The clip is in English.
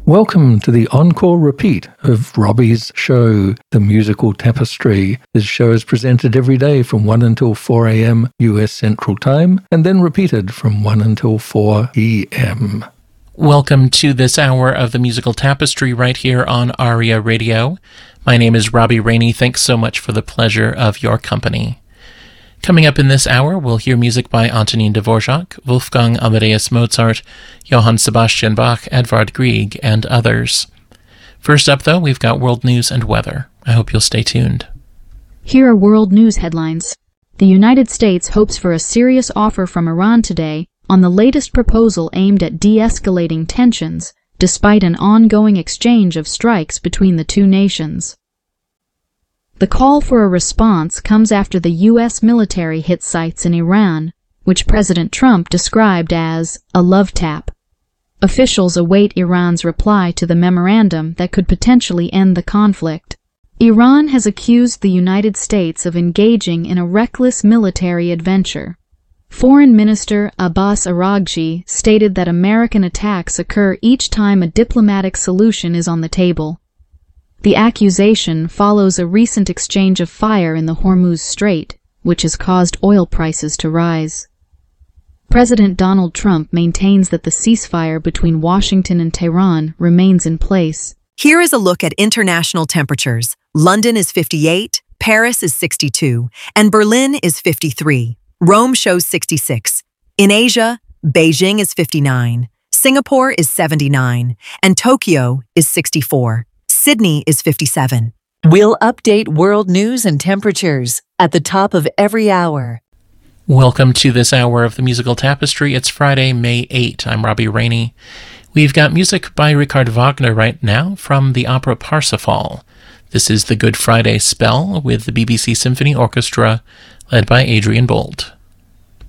Welcome to the encore repeat of Robbie's show, The Musical Tapestry. This show is presented every day from 1 until 4 a.m. US Central Time, and then repeated from 1 until 4 p.m. Welcome to this hour of The Musical Tapestry right here on ARIA Radio. My name is Robbie Rainey. Thanks so much for the pleasure of your company. Coming up in this hour, we'll hear music by Antonin Dvorak, Wolfgang Amadeus Mozart, Johann Sebastian Bach, Edvard Grieg, and others. First up, though, we've got world news and weather. I hope you'll stay tuned. Here are world news headlines. The United States hopes for a serious offer from Iran today on the latest proposal aimed at de-escalating tensions, despite an ongoing exchange of strikes between the two nations. The call for a response comes after the U.S. military hit sites in Iran, which President Trump described as a love tap. Officials await Iran's reply to the memorandum that could potentially end the conflict. Iran has accused the United States of engaging in a reckless military adventure. Foreign Minister Abbas Araghchi stated that American attacks occur each time a diplomatic solution is on the table. The accusation follows a recent exchange of fire in the Hormuz Strait, which has caused oil prices to rise. President Donald Trump maintains that the ceasefire between Washington and Tehran remains in place. Here is a look at international temperatures. London is 58, Paris is 62, and Berlin is 53. Rome shows 66. In Asia, Beijing is 59, Singapore is 79, and Tokyo is 64. Sydney is 57. We'll update world news and temperatures at the top of every hour. Welcome to this hour of The Musical Tapestry. It's Friday, May 8. I'm Robbie Rainey. We've got music by Richard Wagner right now from the opera Parsifal. This is the Good Friday Spell with the BBC Symphony Orchestra, led by Adrian Bolt.